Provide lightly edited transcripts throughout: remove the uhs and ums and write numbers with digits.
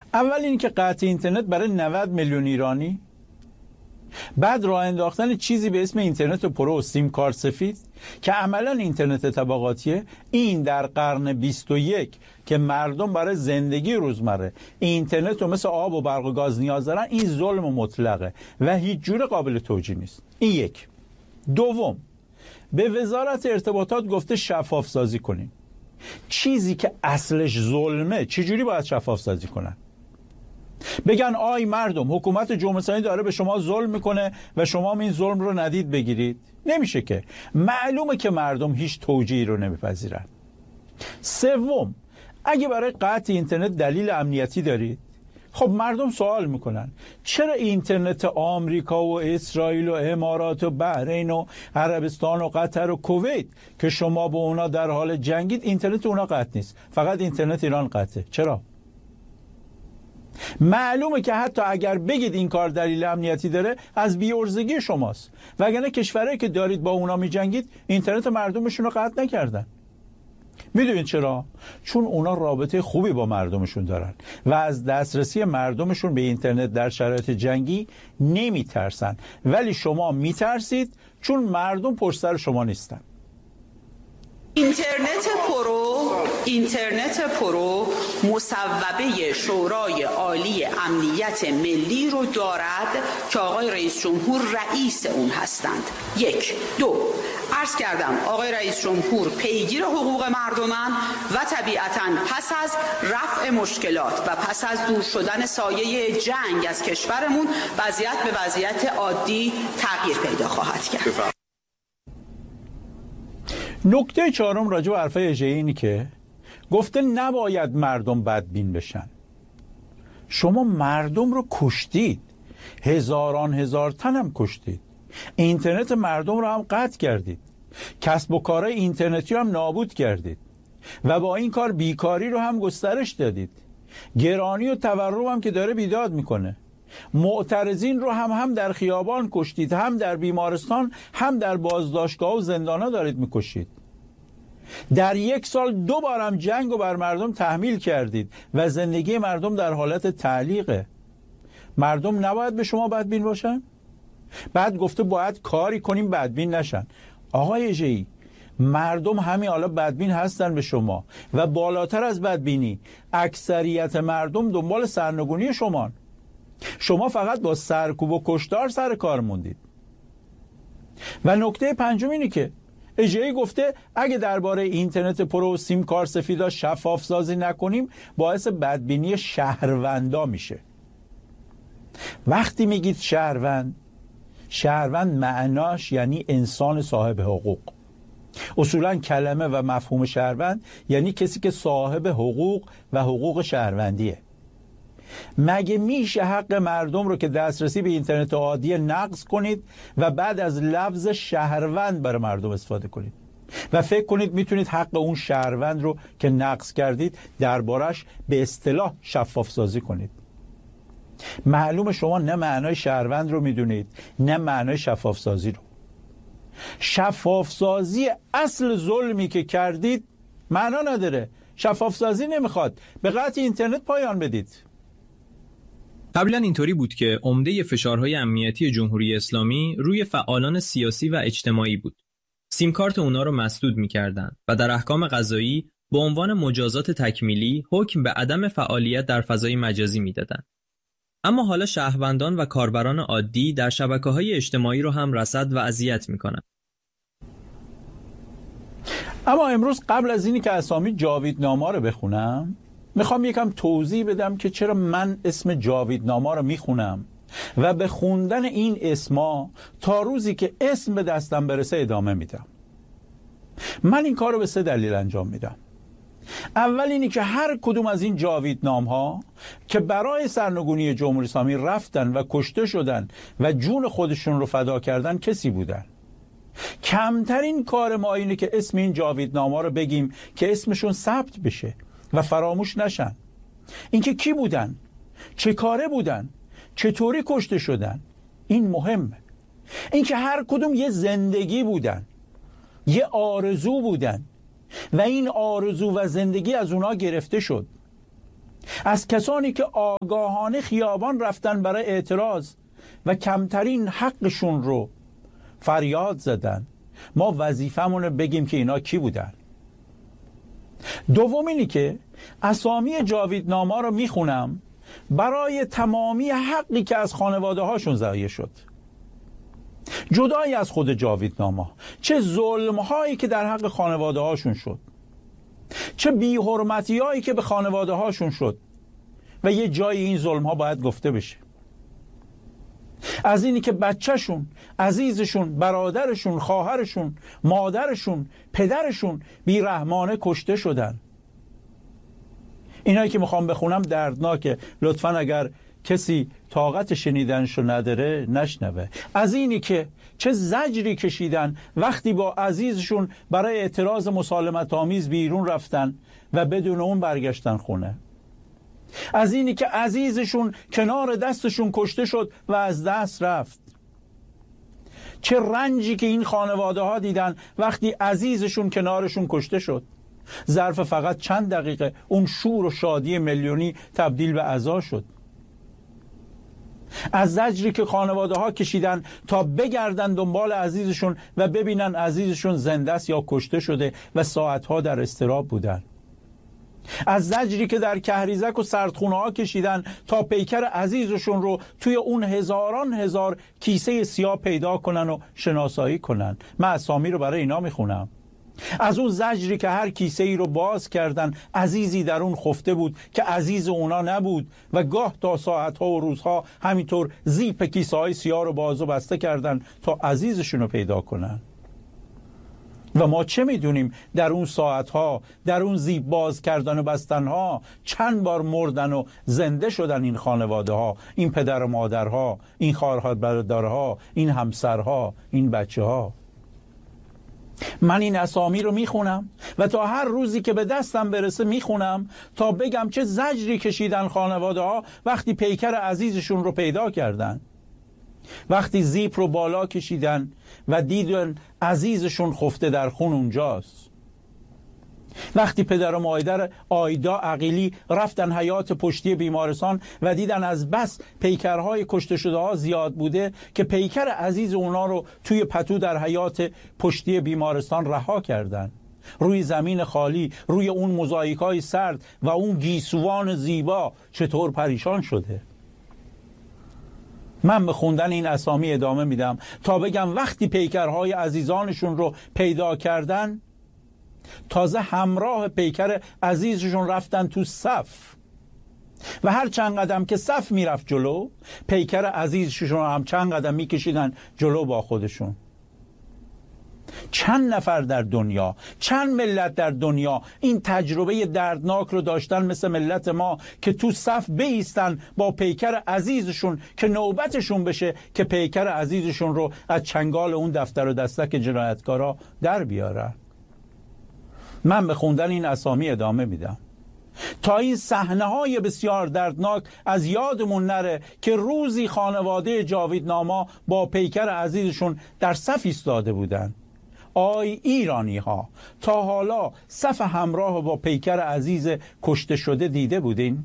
اول این که قطع اینترنت برای 90 میلیون ایرانی، بعد راه انداختن چیزی به اسم اینترنت پرو و سیم کارت سفید که عملا اینترنت طبقاتیه. این در قرن 21 که مردم برای زندگی روزمره اینترنت رو مثل آب و برق و گاز نیاز دارن، این ظلم مطلقه و هیچ جور قابل توجیه نیست. این یک. دوم، به وزارت ارتباطات گفته شفاف سازی کنین. چیزی که اصلش ظلمه چجوری باید شفاف سازی کنن؟ بگن آی مردم، حکومت جمهوری اسلامی داره به شما ظلم میکنه و شما این ظلم رو ندید بگیرید؟ نمیشه که. معلومه که مردم هیچ توجیهی رو نمیپذیرن. سوم، اگه برای قطع اینترنت دلیل امنیتی دارید، خب مردم سوال میکنن چرا اینترنت آمریکا و اسرائیل و امارات و بحرین و عربستان و قطر و کویت که شما با اونا در حال جنگید، اینترنت اونا قطع نیست، فقط اینترنت ایران قطعه؟ چرا؟ معلومه که حتی اگر بگید این کار دلیل امنیتی داره، از بی‌عرضگی شماست، وگرنه کشورهایی که دارید با اونا میجنگید اینترنت مردمشون رو قطع نکردن. میدونید چرا؟ چون اونا رابطه خوبی با مردمشون دارن و از دسترسی مردمشون به اینترنت در شرایط جنگی نمیترسن، ولی شما میترسید چون مردم پشت سر شما نیستن. اینترنت پرو مصوبه شورای عالی امنیت ملی رو دارد که آقای رئیس جمهور رئیس اون هستند. یک. دو، عرض کردم آقای رئیس جمهور پیگیر حقوق مردمن و طبیعتاً پس از رفع مشکلات و پس از دور شدن سایه جنگ از کشورمون وضعیت به وضعیت عادی تغییر پیدا خواهد کرد. نکته چهارم راجع به حرفای اژه‌ای اینی که گفته نباید مردم بدبین بشن. شما مردم رو کشتید، هزار تن هم کشتید، اینترنت مردم رو هم قطع کردید، کسب و کارهای اینترنتی رو هم نابود کردید و با این کار بیکاری رو هم گسترش دادید. گرانی و تورم هم که داره بیداد میکنه. معترضین رو هم در خیابان کشتید، هم در بیمارستان، هم در بازداشتگاه و زندانا دارید میکشید. در یک سال 2 بار هم جنگ رو بر مردم تحمیل کردید و زندگی مردم در حالت تعلیقه. مردم نباید به شما بدبین باشن؟ بعد گفته باید کاری کنیم بدبین نشن. آقای اژه‌ای، مردم همین حالا بدبین هستن به شما و بالاتر از بدبینی اکثریت مردم دنبال سرنگونی شما. شما فقط با سرکوب و کشتار سر کار موندید. و نکته پنجم اینه که اژه‌ای گفته اگه درباره اینترنت پرو و سیم کارت سفیدا شفاف سازی نکنیم باعث بدبینی شهروندا میشه. وقتی میگید شهروند معناش یعنی انسان صاحب حقوق. اصولا کلمه و مفهوم شهروند یعنی کسی که صاحب حقوق و حقوق شهروندیه. مگه میشه حق مردم رو که دسترسی به اینترنت عادی نقض کنید و بعد از لفظ شهروند برای مردم استفاده کنید و فکر کنید میتونید حق اون شهروند رو که نقض کردید دربارش به اصطلاح شفاف سازی کنید؟ معلومه شما نه معنای شهروند رو میدونید نه معنای شفاف سازی رو. شفاف سازی اصل ظلمی که کردید معنا نداره. شفاف سازی نمیخواد، به قطع اینترنت پایان بدید. قبلا اینطوری بود که عمده فشارهای امنیتی جمهوری اسلامی روی فعالان سیاسی و اجتماعی بود. سیم کارت اونا رو مسدود می‌کردند و در احکام قضایی به عنوان مجازات تکمیلی حکم به عدم فعالیت در فضای مجازی میدادند. اما حالا شهروندان و کاربران عادی در شبکه‌های اجتماعی رو هم رصد و اذیت می‌کنند. اما امروز قبل از اینی که اسامی جاویدنامه رو بخونم، میخوام یکم توضیح بدم که چرا من اسم جاویدنامه رو میخونم و به خوندن این اسما تا روزی که اسم به دستم برسه ادامه میدم. من این کار رو به 3 دلیل انجام میدم. اول اینی که هر کدوم از این جاویدنامه‌ها که برای سرنگونی جمهوری اسلامی رفتن و کشته شدن و جون خودشون رو فدا کردن کسی بودن. کمترین کار ما اینه که اسم این جاویدنامه‌ها رو بگیم که اسمشون ثبت بشه و فراموش نشن. اینکه کی بودن، چه کاره بودن، چطوری کشته شدن، این مهمه. اینکه هر کدوم یه زندگی بودن، یه آرزو بودن و این آرزو و زندگی از اونا گرفته شد. از کسانی که آگاهانه خیابان رفتن برای اعتراض و کمترین حقشون رو فریاد زدن. ما وظیفمون بگیم که اینا کی بودن. دومینی که اسامی جاویدنامه‌ها رو میخونم برای تمامی حقی که از خانواده هاشون ضایع شد، جدای از خود جاویدنامه، چه ظلم هایی که در حق خانواده هاشون شد، چه بی‌حرمتی هایی که به خانواده هاشون شد و یه جایی این ظلم ها باید گفته بشه. از اینی که بچهشون، عزیزشون، برادرشون، خواهرشون، مادرشون، پدرشون بیرحمانه کشته شدن. اینایی که میخوام بخونم دردناکه، لطفاً اگر کسی طاقت شنیدنشو نداره نشنوه. از اینی که چه زجری کشیدن وقتی با عزیزشون برای اعتراض مسالمت آمیز بیرون رفتن و بدون اون برگشتن خونه. از اینی که عزیزشون کنار دستشون کشته شد و از دست رفت. چه رنجی که این خانواده ها دیدن وقتی عزیزشون کنارشون کشته شد. ظرف فقط چند دقیقه اون شور و شادی میلیونی تبدیل به عزا شد. از زجری که خانواده ها کشیدن تا بگردن دنبال عزیزشون و ببینن عزیزشون زنده است یا کشته شده و ساعتها در اضطراب بودن. از زجری که در کهریزک و سردخونه ها کشیدن تا پیکر عزیزشون رو توی اون هزاران هزار کیسه سیاه پیدا کنن و شناسایی کنن. من اسامی رو برای اینا میخونم. از اون زجری که هر کیسه ای رو باز کردن عزیزی در اون خفته بود که عزیز اونا نبود و گاه تا ساعتها و روزها همینطور زیپ کیسه های سیاه رو باز و بسته کردن تا عزیزشون رو پیدا کنن. و ما چه میدونیم در اون ساعتها، در اون زیپ باز کردن و بستنها چند بار مردن و زنده شدن این خانواده ها، این پدر و مادرها، این خواهر برادرها، این همسرها، این بچه ها. من این اسامی رو میخونم و تا هر روزی که به دستم برسه میخونم تا بگم چه زجری کشیدن خانواده ها وقتی پیکر عزیزشون رو پیدا کردن، وقتی زیپ رو بالا کشیدن و دیدن عزیزشون خفته در خون اونجاست، وقتی پدر و مادر آیدا عقیلی رفتن حیاط پشتی بیمارستان و دیدن از بس پیکرهای کشته شده ها زیاد بوده که پیکر عزیز اونا رو توی پتو در حیاط پشتی بیمارستان رها کردن. روی زمین خالی، روی اون موزاییکای سرد و اون گیسوان زیبا چطور پریشان شده. من به خوندن این اسامی ادامه میدم تا بگم وقتی پیکرهای عزیزانشون رو پیدا کردن تازه همراه پیکر عزیزشون رفتن تو صف و هر چند قدم که صف میرفت جلو پیکر عزیزشون هم چند قدم میکشیدن جلو با خودشون. چند نفر در دنیا، چند ملت در دنیا این تجربه دردناک رو داشتن مثل ملت ما که تو صف بایستن با پیکر عزیزشون که نوبتشون بشه که پیکر عزیزشون رو از چنگال اون دفتر و دستک جنایتکارا در بیارن. من به خوندن این اسامی ادامه میدم تا این صحنه‌های بسیار دردناک از یادمون نره که روزی خانواده جاویدنامه با پیکر عزیزشون در صف ایستاده بودن. آی ایرانی ها، تا حالا صف همراه با پیکر عزیز کشته شده دیده بودین؟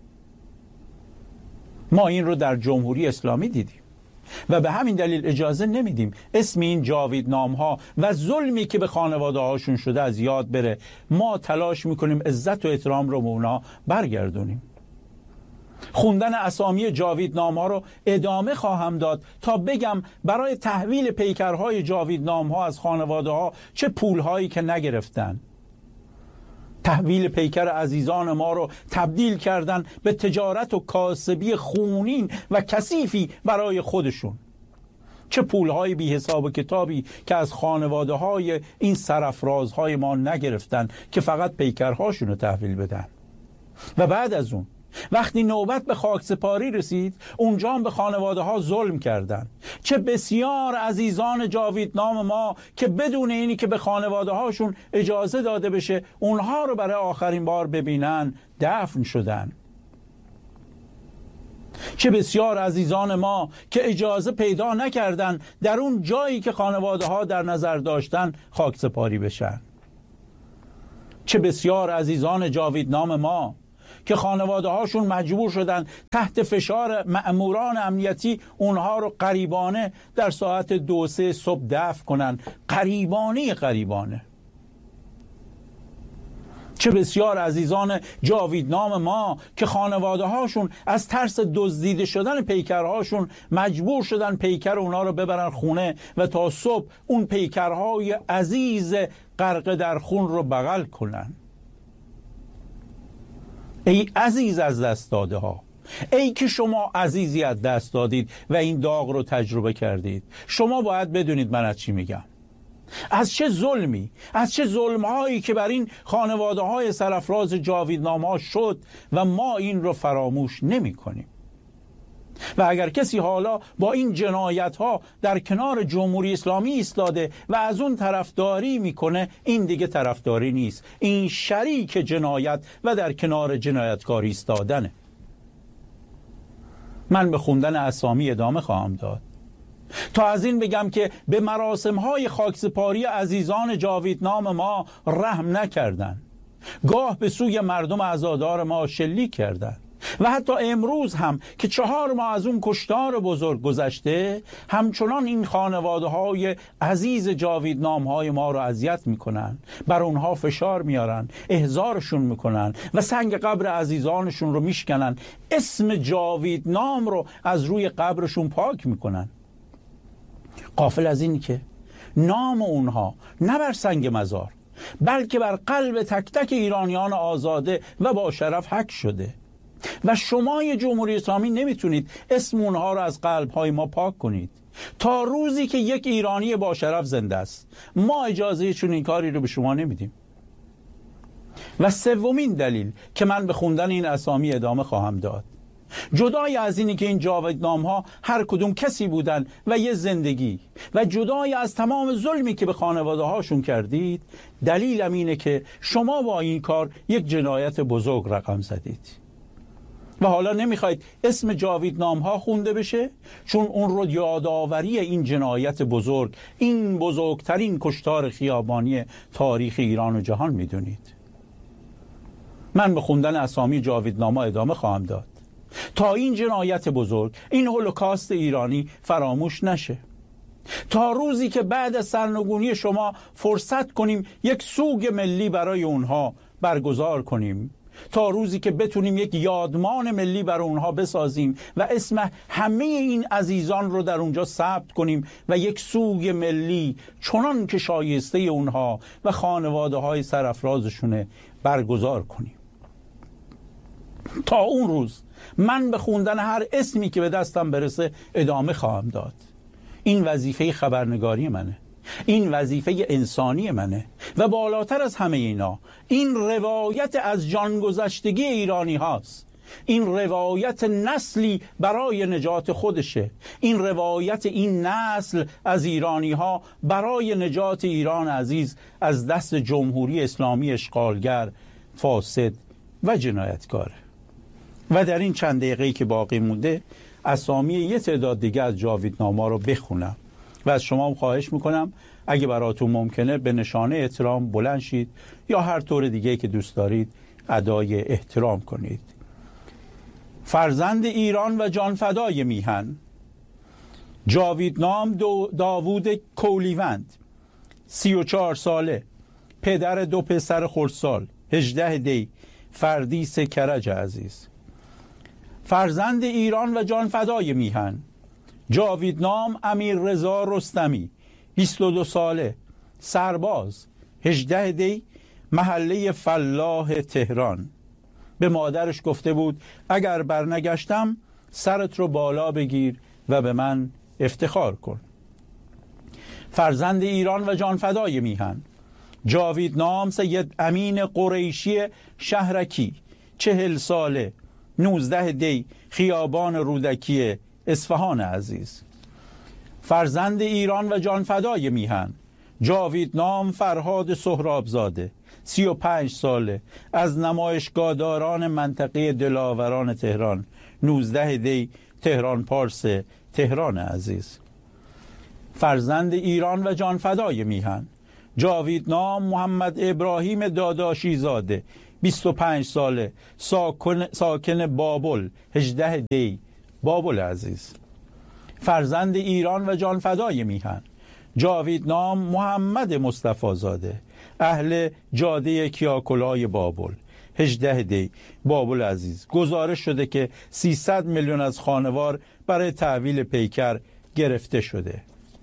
ما این رو در جمهوری اسلامی دیدیم و به همین دلیل اجازه نمیدیم اسم این جاویدنامه‌ها و ظلمی که به خانواده هاشون شده از یاد بره. ما تلاش میکنیم عزت و احترام رو به اونا برگردونیم. خوندن اسامی جاویدنامه‌ها رو ادامه خواهم داد تا بگم برای تحویل پیکرهای جاویدنامه‌ها از خانواده ها چه پولهایی که نگرفتن. تحویل پیکر عزیزان ما رو تبدیل کردن به تجارت و کاسبی خونین و کثیفی برای خودشون. چه پولهای بی حساب و کتابی که از خانواده های این سرافرازهای ما نگرفتن که فقط پیکرهاشون رو تحویل بدن. و بعد از اون وقتی نوبت به خاکسپاری رسید اونجا هم به خانواده ها ظلم کردن. چه بسیار عزیزان جاویدنام ما که بدون اینی که به خانواده هاشون اجازه داده بشه اونها رو برای آخرین بار ببینن دفن شدن. چه بسیار عزیزان ما که اجازه پیدا نکردن در اون جایی که خانواده ها در نظر داشتن خاکسپاری بشن. چه بسیار عزیزان جاویدنام ما که خانواده هاشون مجبور شدن تحت فشار مأموران امنیتی اونها رو غریبانه در ساعت 2-3 صبح دفن کنن. غریبانه. چه بسیار عزیزان جاویدنام ما که خانواده هاشون از ترس دزدیده شدن پیکرهاشون مجبور شدن پیکر اونا رو ببرن خونه و تا صبح اون پیکرهای عزیز غرق در خون رو بغل کنن. ای عزیز از دست داده ها، ای که شما عزیزی از دست دادید و این داغ رو تجربه کردید، شما باید بدونید من از چی میگم. از چه ظلمی، از چه ظلمهایی که بر این خانواده های سرافراز جاویدنام ها شد و ما این رو فراموش نمی کنیم. و اگر کسی حالا با این جنایت ها در کنار جمهوری اسلامی ایستاده و از اون طرفداری میکنه، این دیگه طرفداری نیست، این شریک جنایت و در کنار جنایتکار ایستادنه. من به خوندن اسامی ادامه خواهم داد تا از این بگم که به مراسم‌های خاکسپاری عزیزان جاویدنام ما رحم نکردند. گاه به سوی مردم عزادار ما شلیک کردند و حتی امروز هم که 4 ماه از اون کشتار بزرگ گذشته، همچنان این خانواده‌های عزیز جاویدنام‌های ما رو اذیت می‌کنن، بر اونها فشار میارن، احضارشون می‌کنن و سنگ قبر عزیزانشون رو میشکنن، اسم جاویدنام رو از روی قبرشون پاک می‌کنن. غافل از این که نام اونها نه بر سنگ مزار بلکه بر قلب تک تک ایرانیان آزاده و با شرف حک شده و شما جمهوری اسلامی نمیتونید اسم اونها رو از قلب‌های ما پاک کنید تا روزی که یک ایرانی با شرف زنده است. ما اجازه چنین کاری رو به شما نمیدیم. و سومین دلیل که من به خوندن این اسامی ادامه خواهم داد، جدای از اینی که این جاویدنام ها هر کدوم کسی بودن و یه زندگی و جدای از تمام ظلمی که به خانواده هاشون کردید، دلیلم اینه که شما با این کار یک جنایت بزرگ رقم زدید و حالا نمیخواید اسم جاویدنام ها خونده بشه چون اون رو یادآوری این جنایت بزرگ، این بزرگترین کشتار خیابانی تاریخ ایران و جهان میدونید. من به خوندن اسامی جاویدنام ها ادامه خواهم داد تا این جنایت بزرگ، این هولوکاست ایرانی فراموش نشه، تا روزی که بعد از سرنگونی شما فرصت کنیم یک سوگ ملی برای اونها برگزار کنیم، تا روزی که بتونیم یک یادمان ملی برای اونها بسازیم و اسم همه این عزیزان رو در اونجا ثبت کنیم و یک سوگ ملی چنان که شایسته اونها و خانواده های سرافرازشونه برگزار کنیم. تا اون روز من به خوندن هر اسمی که به دستم برسه ادامه خواهم داد. این وظیفه خبرنگاری منه، این وظیفه انسانی منه و بالاتر از همه اینا این روایت از جانگذشتگی ایرانی هاست. این روایت نسلی برای نجات خودشه، این روایت این نسل از ایرانی ها برای نجات ایران عزیز از دست جمهوری اسلامی اشغالگر، فاسد و جنایتکاره. و در این چند دقیقه‌ای که باقی مونده اسامی یه تعداد دیگه از جاویدنام‌ها رو بخونم و از شما خواهش میکنم اگه براتون ممکنه به نشانه احترام بلند شید یا هر طور دیگه که دوست دارید ادای احترام کنید. فرزند ایران و جانفدای میهن، جاویدنام داوود کولیوند، 34 ساله، پدر 2 پسر خردسال، 18 دی، فردیس کرج عزیز. فرزند ایران و جانفدای میهن، جاویدنام امیررضا رستمی، 22 ساله، سرباز، 18 دی، محله فلاح تهران. به مادرش گفته بود اگر برنگشتم سرت رو بالا بگیر و به من افتخار کن. فرزند ایران و جانفدای میهن، جاویدنام سید امین قریشی شهرکی، 40 ساله، 19 دی، خیابان رودکی اصفهان عزیز. فرزند ایران و جانفدای میهن، جاویدنام فرهاد سهرابزاده، 35 ساله، از نمایشگاهداران منطقه دلاوران تهران، 19 دی، تهران پارس تهران عزیز. فرزند ایران و جانفدای میهن، جاویدنام محمد ابراهیم داداشی زاده، 25 ساله، ساکن بابل، 18 دی، بابل عزیز. فرزند ایران و جانفدای میهن، جاویدنام محمد مصطفی زاده، اهل جاده کیاکلای بابل، 18 دی، بابل عزیز. گزارش شده که 300 میلیون از خانوار برای تحویل پیکر گرفته شده.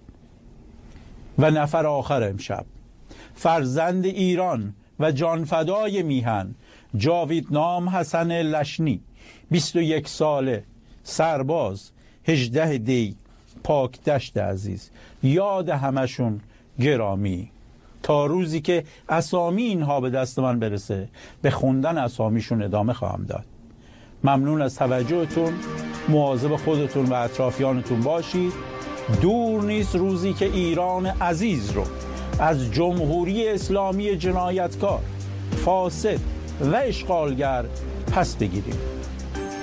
و نفر آخر امشب، فرزند ایران و جانفدای میهن، جاویدنام حسن لشنی، 21 ساله، سرباز، 18 دی، پاک دشت عزیز. یاد همشون گرامی. تا روزی که اسامی اینها به دست من برسه، به خوندن اسامیشون ادامه خواهم داد. ممنون از توجهتون. مواظب خودتون و اطرافیانتون باشید. دور نیست روزی که ایران عزیز رو از جمهوری اسلامی جنایتکار، فاسد و اشغالگر پس بگیریم.